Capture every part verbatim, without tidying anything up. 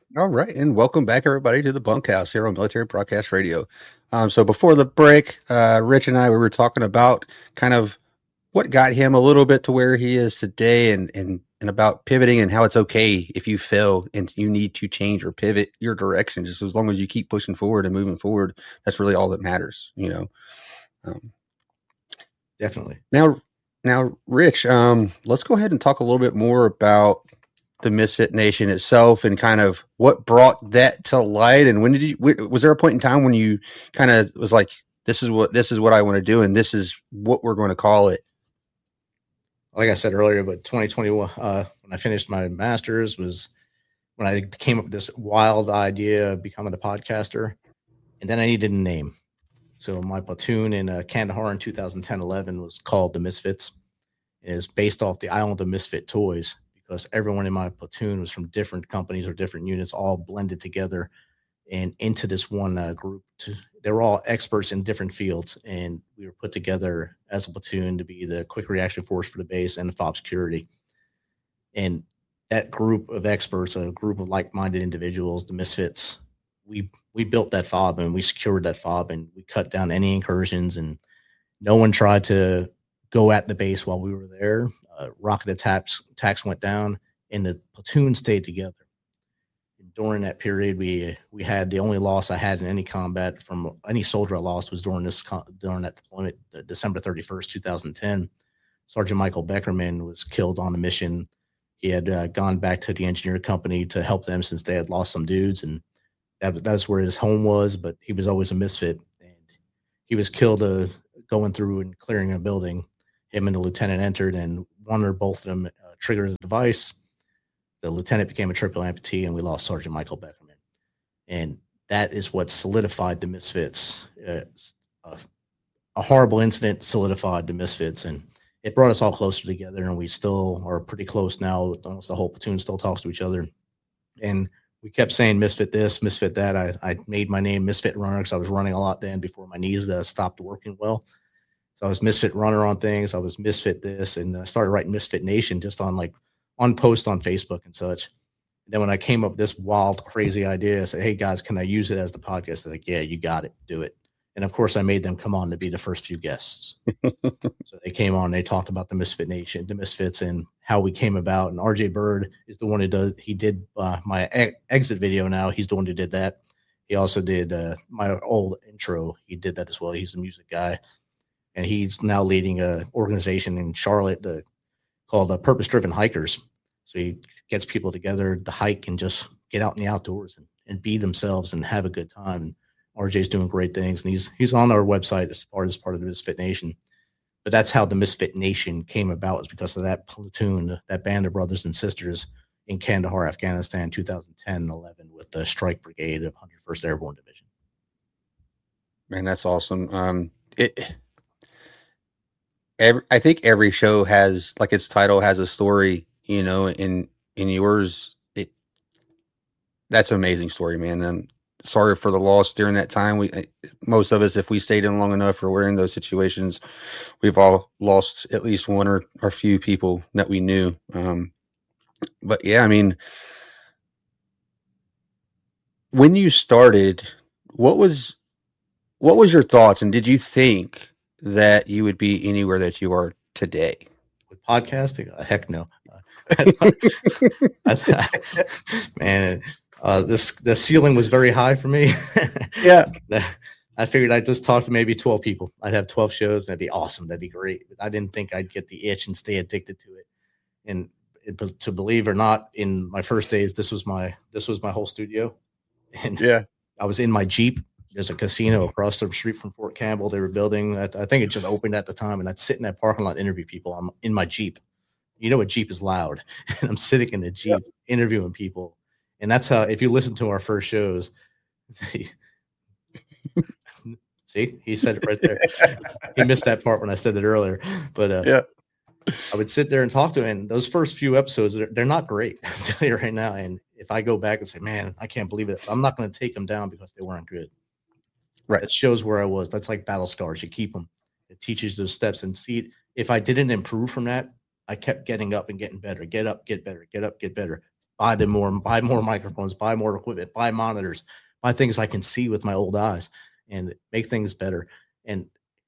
All right, and welcome back, everybody, to the Bunkhouse here on Military Broadcast Radio. Um, so before the break, uh, Rich and I, we were talking about kind of what got him a little bit to where he is today, and and and about pivoting and how it's okay if you fail and you need to change or pivot your direction, just as long as you keep pushing forward and moving forward. That's really all that matters, you know. Um, Definitely. Now, now, Rich, um, let's go ahead and talk a little bit more about the Misfit Nation itself and kind of what brought that to light. And when did you? Was there a point in time when you kind of was like, "This is what this is what I want to do, and this is what we're going to call it"? Like I said earlier, but twenty twenty-one, uh, when I finished my master's, was when I came up with this wild idea of becoming a podcaster, and then I needed a name. So my platoon in uh, Kandahar in two thousand ten eleven was called the Misfits. It is based off the Island of Misfit Toys because everyone in my platoon was from different companies or different units, all blended together and into this one uh, group. To, they were all experts in different fields, and we were put together as a platoon to be the quick reaction force for the base and the FOB security. And that group of experts, a group of like-minded individuals, the Misfits, we we built that FOB and we secured that FOB and we cut down any incursions, and no one tried to go at the base while we were there. Uh, rocket attacks, attacks went down, and the platoon stayed together. And during that period, we we had the only loss I had in any combat from any soldier I lost was during this during that deployment, December thirty-first, twenty ten. Sergeant Michael Beckerman was killed on a mission. He had uh, gone back to the engineer company to help them since they had lost some dudes, and that that's where his home was. But he was always a misfit, and he was killed uh, going through and clearing a building. Him and the lieutenant entered, and one or both of them uh, triggered the device. The lieutenant became a triple amputee, and we lost Sergeant Michael Beckerman. And that is what solidified the Misfits. Uh, a, a horrible incident solidified the Misfits, and it brought us all closer together, and we still are pretty close now. Almost the whole platoon still talks to each other. And we kept saying Misfit this, Misfit that. I, I made my name Misfit Runner because I was running a lot then before my knees uh, stopped working well. So I was Misfit Runner on things. I was Misfit this, and I started writing Misfit Nation just on like on posts on Facebook and such. And then when I came up with this wild, crazy idea, I said, "Hey guys, can I use it as the podcast?" They're like, "Yeah, you got it. Do it." And of course, I made them come on to be the first few guests. So they came on. They talked about the Misfit Nation, the Misfits, and how we came about. And R J Bird is the one who does. He did uh, my e- exit video. Now he's the one who did that. He also did uh, my old intro. He did that as well. He's a music guy. And he's now leading an organization in Charlotte the, called uh, Purpose Driven Hikers. So he gets people together to hike and just get out in the outdoors and, and be themselves and have a good time. And R J's doing great things, and he's he's on our website as part as part of the Misfit Nation. But that's how the Misfit Nation came about, is because of that platoon, that band of brothers and sisters in Kandahar, Afghanistan, two thousand ten and eleven, with the Strike Brigade of one hundred first Airborne Division. Man, that's awesome. Um, it. Every, I think every show has, like its title has a story, you know, in, in yours, it, that's an amazing story, man. I'm sorry for the loss during that time. We, most of us, if we stayed in long enough or we're in those situations, we've all lost at least one or, or few people that we knew. Um, but yeah, I mean, when you started, what was, what was your thoughts, and did you think that you would be anywhere that you are today? With podcasting? Uh, heck no. Uh, I thought, I thought, man, uh, this the ceiling was very high for me. Yeah. I figured I'd just talk to maybe twelve people. I'd have twelve shows. That'd be awesome. That'd be great. But I didn't think I'd get the itch and stay addicted to it. And it, to believe or not, in my first days, this was my this was my whole studio. And yeah, I was in my Jeep. There's a casino across the street from Fort Campbell. They were building. I think it just opened at the time, and I'd sit in that parking lot and interview people. I'm in my Jeep. You know, a Jeep is loud, and I'm sitting in the Jeep yep. interviewing people. And that's how, if you listen to our first shows, see, he said it right there. He missed that part when I said it earlier. But uh, yeah. I would sit there and talk to him. And those first few episodes, they're, they're not great. I'll tell you right now. And if I go back and say, man, I can't believe it, I'm not going to take them down because they weren't good. Right. It shows where I was. That's like battle scars. You keep them. It teaches those steps. And see, if I didn't improve from that, I kept getting up and getting better. Get up, get better. Get up, get better. buy them more, buy more microphones, buy more equipment, buy monitors, buy things I can see with my old eyes and make things better. And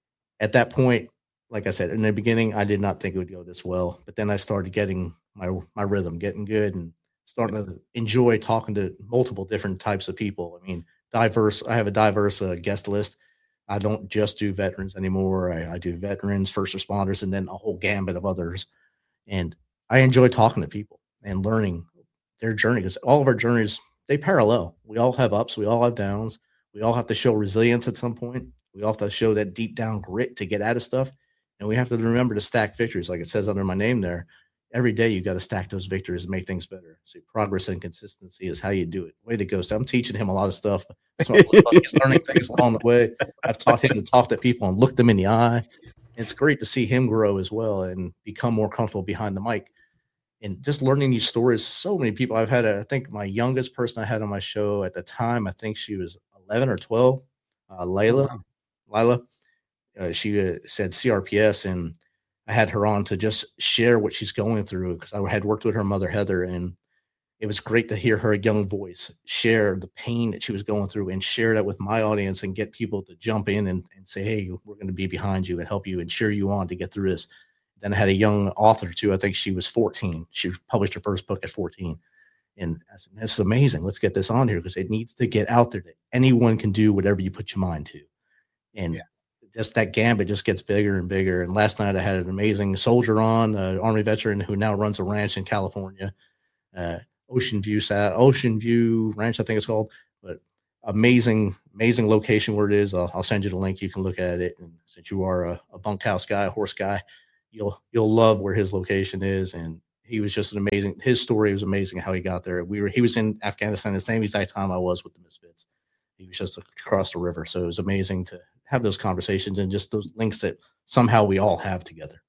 at that point, like I said, in the beginning, I did not think it would go this well, but then I started getting my, my rhythm, getting good and starting to enjoy talking to multiple different types of people. I mean, diverse, I have a diverse uh, guest list. I don't just do veterans anymore. I, I do veterans, first responders, and then a whole gambit of others. And I enjoy talking to people and learning their journey because all of our journeys, they parallel. We all have ups. We all have downs. We all have to show resilience at some point. We all have to show that deep down grit to get out of stuff. And we have to remember to stack victories. Like it says under my name there, every day you got to stack those victories and make things better. So progress and consistency is how you do it. Way to go. So I'm teaching him a lot of stuff. That's what he's learning things along the way. I've taught him to talk to people and look them in the eye. And it's great to see him grow as well and become more comfortable behind the mic. And just learning these stories, so many people. I've had, a, I think my youngest person I had on my show at the time, I think she was eleven or twelve, uh, Layla. Oh, wow. Lila. Uh, she uh, said C R P S, and I had her on to just share what she's going through because I had worked with her mother, Heather, and it was great to hear her young voice share the pain that she was going through and share that with my audience and get people to jump in and, and say, hey, we're going to be behind you and help you and cheer you on to get through this. Then I had a young author too. I think she was fourteen. She published her first book at fourteen. And I said, this is amazing. Let's get this on here because it needs to get out there that anyone can do whatever you put your mind to. And yeah. just that gambit just gets bigger and bigger. And last night I had an amazing soldier on, an Army veteran who now runs a ranch in California, uh, Ocean View, Ocean View Ranch, I think it's called. But amazing, amazing location where it is. I'll, I'll send you the link. You can look at it. And since you are a, a bunkhouse guy, a horse guy, you'll you'll love where his location is. And he was just an amazing. His story was amazing how he got there. We were he was in Afghanistan the same exact time I was with the Misfits. He was just across the river, so it was amazing to have those conversations and just those links that somehow we all have together.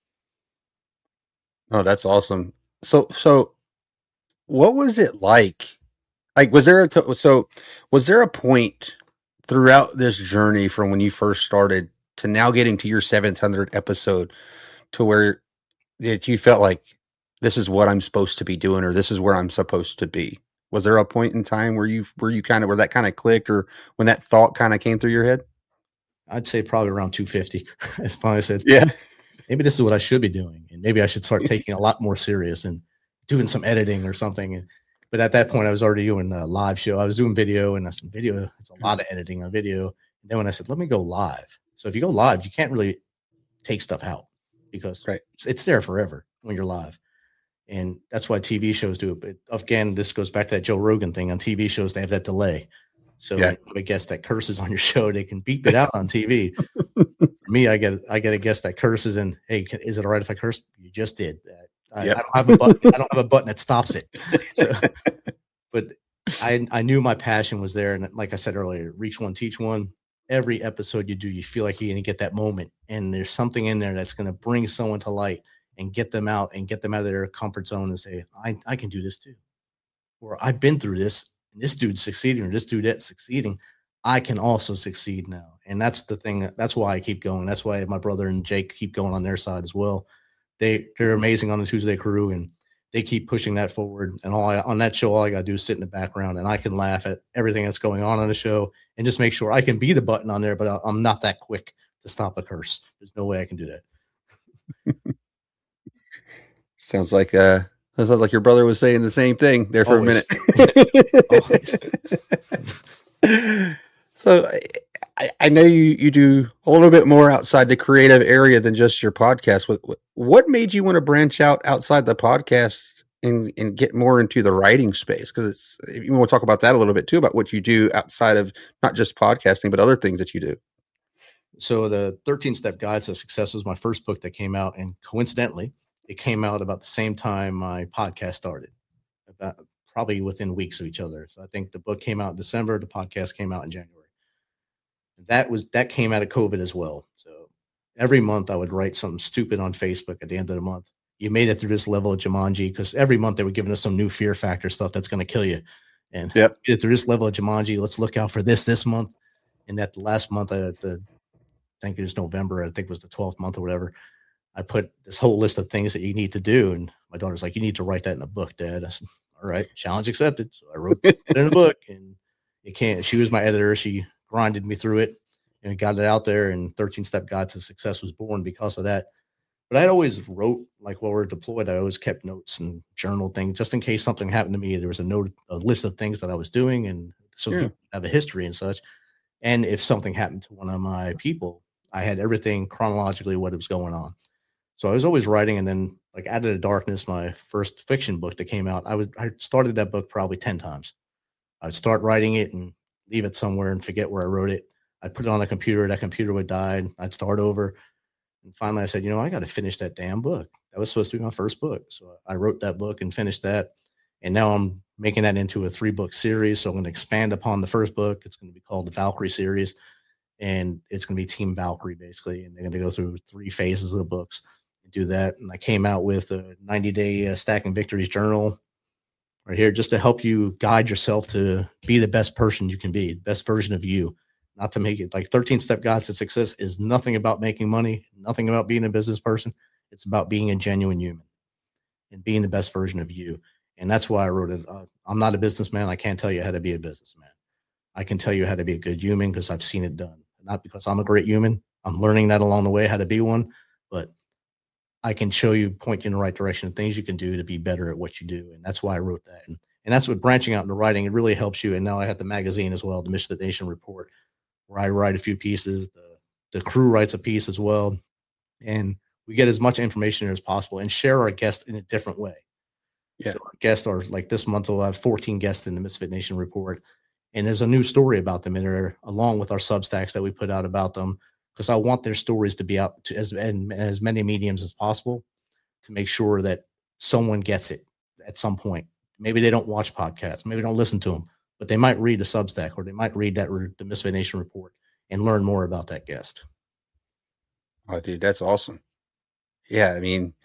Oh, that's awesome. So, so what was it like? Like, was there a, t- so was there a point throughout this journey from when you first started to now getting to your seventh hundredth episode to where that you felt like this is what I'm supposed to be doing, or this is where I'm supposed to be? Was there a point in time where you, where you kind of, where that kind of clicked, or when that thought kind of came through your head? I'd say probably around two fifty. As I said, yeah, maybe this is what I should be doing. And maybe I should start taking a lot more serious and doing some editing or something. And, but at that point I was already doing a live show. I was doing video, and some video. It's a lot of editing on video. And then when I said, let me go live. So if you go live, you can't really take stuff out because right. it's, it's there forever when you're live. And that's why T V shows do it. But again, this goes back to that Joe Rogan thing. On T V shows, they have that delay. So yeah. I guess that curses on your show, they can beep it out on T V. For me, I get I get a guess that curses, and hey, can, is it all right if I curse? You just did. I, yep. I don't have a button. I don't have a button that stops it. So, but I I knew my passion was there, and like I said earlier, reach one, teach one. Every episode you do, you feel like you're going to get that moment, and there's something in there that's going to bring someone to light and get them out and get them out of their comfort zone and say, I, I can do this too. Or I've been through this, and this dude's succeeding, or this dude that's succeeding. I can also succeed now. And that's the thing. That's why I keep going. That's why my brother and Jake keep going on their side as well. They, they're amazing on the Tuesday Crew, and they keep pushing that forward. And all I, on that show, all I got to do is sit in the background, and I can laugh at everything that's going on on the show and just make sure I can be the button on there, but I'm not that quick to stop a curse. There's no way I can do that. Sounds like uh sounds like your brother was saying the same thing there for Always. a minute. So I, I know you, you do a little bit more outside the creative area than just your podcast. What what made you want to branch out outside the podcast and, and get more into the writing space? Because you want to talk about that a little bit too, about what you do outside of not just podcasting, but other things that you do. So the thirteen Step Guides to Success was my first book that came out, and coincidentally, it came out about the same time my podcast started, about probably within weeks of each other. So I think the book came out in December, the podcast came out in January. That was that came out of COVID as well. So every month I would write something stupid on Facebook at the end of the month. You made it through this level of Jumanji, because every month they were giving us some new fear factor stuff that's going to kill you. And yep. Get through this level of Jumanji. Let's look out for this this month. And that the last month, I, the, I think it was November, I think it was the twelfth month or whatever, I put this whole list of things that you need to do. And my daughter's like, you need to write that in a book, Dad. I said, all all right, challenge accepted. So I wrote it in a book, and it can't. She was my editor. She grinded me through it and got it out there. And thirteen Step Guide to Success was born because of that. But I always wrote, like while we were deployed, I always kept notes and journal things just in case something happened to me. There was a note, a list of things that I was doing, and so Yeah. people have a history and such. And if something happened to one of my people, I had everything chronologically what was going on. So I was always writing, and then like Out of the Darkness, my first fiction book that came out, I would I started that book probably ten times. I'd start writing it and leave it somewhere and forget where I wrote it. I'd put it on a computer. That computer would die. I'd start over. And finally I said, you know, I got to finish that damn book. That was supposed to be my first book. So I wrote that book and finished that. And now I'm making that into a three book series. So I'm going to expand upon the first book. It's going to be called the Valkyrie series. And it's going to be Team Valkyrie basically. And they're going to go through three phases of the books and do that. And I came out with a ninety day uh, Stacking Victories journal right here, just to help you guide yourself to be the best person you can be, best version of you. Not to make it like thirteen Step Guides to Success is nothing about making money, nothing about being a business person. It's about being a genuine human and being the best version of you. And that's why I wrote it. Uh, I'm not a businessman. I can't tell you how to be a businessman. I can tell you how to be a good human because I've seen it done. Not because I'm a great human. I'm learning that along the way, how to be one. But I can show you, point you in the right direction of things you can do to be better at what you do. And that's why I wrote that. And, and that's what branching out into writing, it really helps you. And now I have the magazine as well, the Misfit Nation Report, where I write a few pieces. The, the crew writes a piece as well. And we get as much information as possible and share our guests in a different way. Yeah. So our guests are like this month, we'll have fourteen guests in the Misfit Nation Report. And there's a new story about them in there, along with our Substacks that we put out about them, because I want their stories to be out to as, in, in as many mediums as possible to make sure that someone gets it at some point. Maybe they don't watch podcasts, maybe they don't listen to them, but they might read a Substack or they might read that the Misfit Nation Report and learn more about that guest. Oh, dude, that's awesome. Yeah, I mean,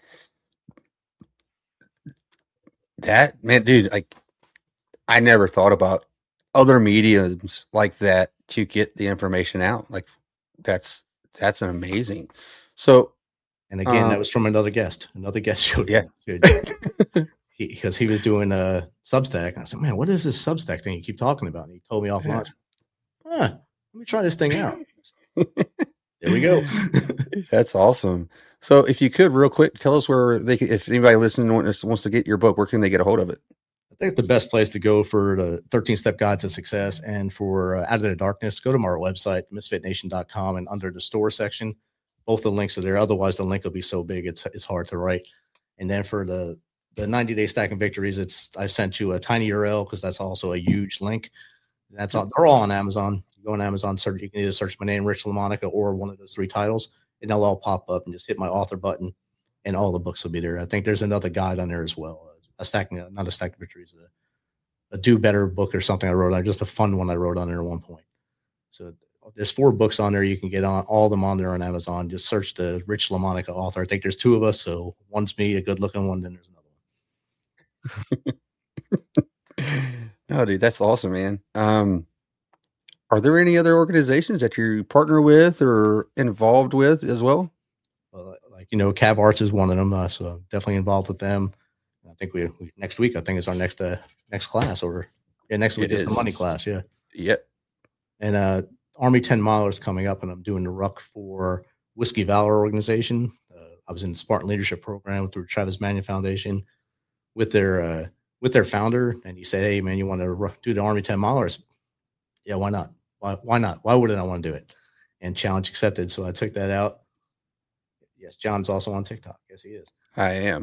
that, man, dude, like, I never thought about other mediums like that to get the information out. Like, that's, that's amazing. So, and again, um, that was from another guest. Another guest showed yeah. me because he, he was doing a Substack. And I said, man, what is this Substack thing you keep talking about? And he told me offline, yeah. huh, let me try this thing out. There we go. That's awesome. So if you could real quick, tell us where they could, if anybody listening wants, wants to get your book, where can they get a hold of it? I think the best place to go for the thirteen Step Guide to Success and for uh, Out of the Darkness, go to our website, misfit nation dot com, and under the store section, both the links are there. Otherwise, the link will be so big, it's it's hard to write. And then for the the ninety day Stacking Victories, it's I sent you a tiny U R L because that's also a huge link. That's on. They're all on Amazon. You go on Amazon, search. You can either search my name, Rich LaMonica, or one of those three titles, and they'll all pop up. And just hit my author button, and all the books will be there. I think there's another guide on there as well. A stacking, not a Stacking Victories, a, a do better book or something I wrote on. Just a fun one I wrote on there at one point. So there's four books on there. You can get on all of them on there on Amazon. Just search the Rich LaMonica author. I think there's two of us. So one's me, a good looking one. Then there's another one. Oh, dude, that's awesome, man. Um, are there any other organizations that you partner with or involved with as well? Uh, like, you know, Cav Arts is one of them. Uh, so I'm definitely involved with them. I think we, we next week, I think is our next, uh, next class or yeah, next week is the money class. Yeah. Yep. And, uh, Army ten Milers coming up, and I'm doing the ruck for Whiskey Valor organization. Uh, I was in the Spartan Leadership Program through Travis Manion Foundation with their, uh, with their founder. And he said, hey man, you want to do the Army ten Milers? Yeah. Why not? Why, why not? Why wouldn't I want to do it? And challenge accepted. So I took that out. Yes. John's also on TikTok. Yes, he is. I am.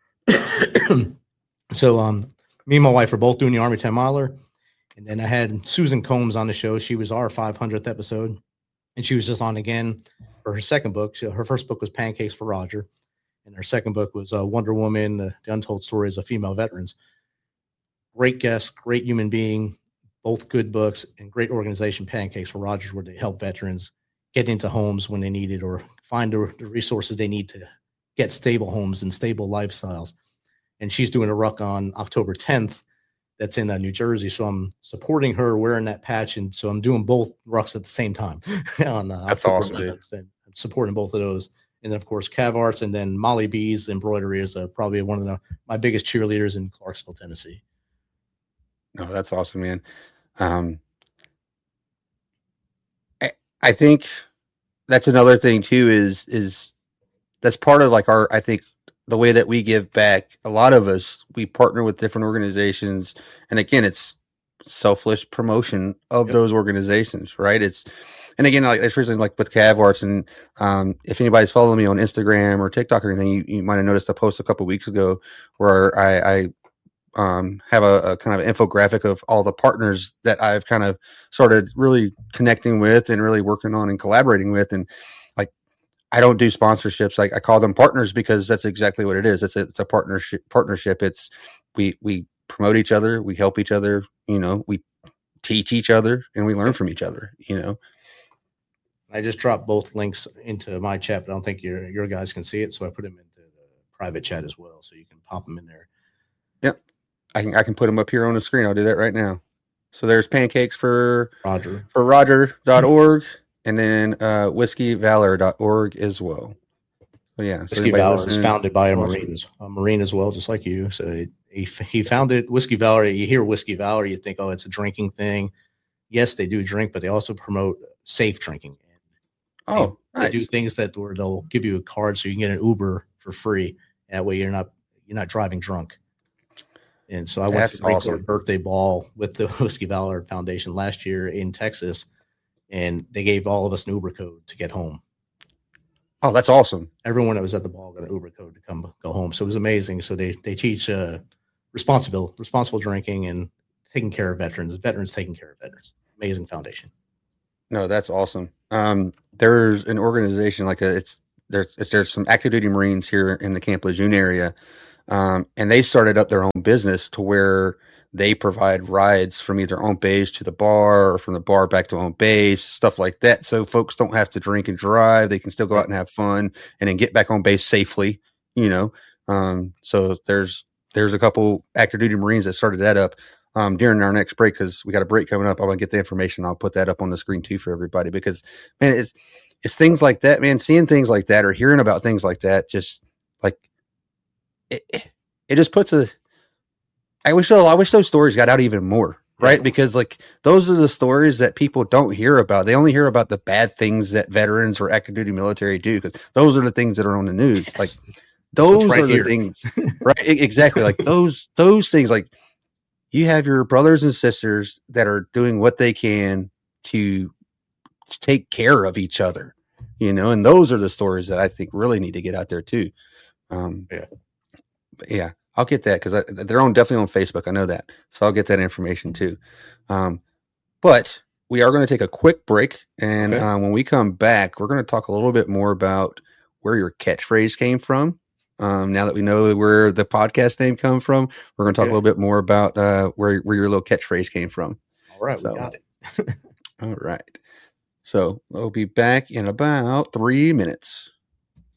So, um, me and my wife are both doing the Army ten Miler. And then I had Susan Combs on the show. She was our five hundredth episode, and she was just on again for her second book. So her first book was Pancakes for Roger, and her second book was uh, Wonder Woman, the, the Untold Stories of Female Veterans. Great guest, great human being, both good books, and great organization, Pancakes for Rogers, where they help veterans get into homes when they need it or find the, the resources they need to get stable homes and stable lifestyles. And she's doing a ruck on October tenth. That's in uh, New Jersey. So I'm supporting her wearing that patch. And so I'm doing both rucks at the same time. on, uh, That's awesome. Dude. And I'm supporting both of those. And then, of course, Cav Arts, and then Molly B's embroidery is uh, probably one of the, my biggest cheerleaders in Clarksville, Tennessee. No, that's awesome, man. Um, I, I think that's another thing too. Is is that's part of like our, I think the way that we give back. A lot of us we partner with different organizations, and again, it's selfless promotion of Yep. those organizations, right? It's and again, like it's reason like with Cav Arts, and um, if anybody's following me on Instagram or TikTok or anything, you, you might have noticed a post a couple weeks ago where I, I um, have a, a kind of infographic of all the partners that I've kind of started really connecting with and really working on and collaborating with. And like, I don't do sponsorships. Like I call them partners because that's exactly what it is. It's a, it's a partnership partnership. It's we, we promote each other. We help each other. You know, we teach each other and we learn Yep. from each other, you know? I just dropped both links into my chat, but I don't think your your guys can see it, so I put them into the private chat as well, so you can pop them in there. Yep. I can, I can put them up here on the screen. I'll do that right now. So there's pancakes for Roger. for roger dot org and then uh, whiskey valor dot org as well. So yeah. So Whiskey Valor is founded by a Marine, a Marine as well, just like you. So it, he, he founded Whiskey Valor. You hear Whiskey Valor, you think, oh, it's a drinking thing. Yes, they do drink, but they also promote safe drinking. Oh, they, nice. they do things that where they'll give you a card so you can get an Uber for free. That way you're not you're not driving drunk. And so I went That's to the awesome. birthday ball with the Whiskey Valor Foundation last year in Texas, and they gave all of us an Uber code to get home. Oh, that's awesome. Everyone that was at the ball got an Uber code to come go home. So it was amazing. So they they teach uh, responsible responsible drinking and taking care of veterans. Veterans taking care of veterans. Amazing foundation. No, that's awesome. Um, there's an organization like a, it's there's it's, there's some active duty Marines here in the Camp Lejeune area, um, and they started up their own business to where they provide rides from either on base to the bar or from the bar back to on base, stuff like that. So folks don't have to drink and drive; they can still go out and have fun and then get back on base safely. You know, um, so there's there's a couple active duty Marines that started that up. Um, during our next break, because we got a break coming up. I'm gonna get the information. I'll put that up on the screen too for everybody, because man, it's it's things like that, man. Seeing things like that or hearing about things like that, just like it, it just puts a. I wish I wish those stories got out even more, right? Yeah. Because like those are the stories that people don't hear about. They only hear about the bad things that veterans or active duty military do, because those are the things that are on the news. Yes. Like those right are here. The things, right? Exactly. Like those those things, like. You have your brothers and sisters that are doing what they can to take care of each other, you know, and those are the stories that I think really need to get out there too. Um, yeah, but yeah, I'll get that because they're on definitely on Facebook. I know that, so I'll get that information too. Um, but we are going to take a quick break, and okay. um, when we come back, we're going to talk a little bit more about where your catchphrase came from. Um, now that we know where the podcast name come from, we're going to talk yeah. a little bit more about uh, where where your little catchphrase came from. All right, so, we got it. All right. So we'll be back in about three minutes.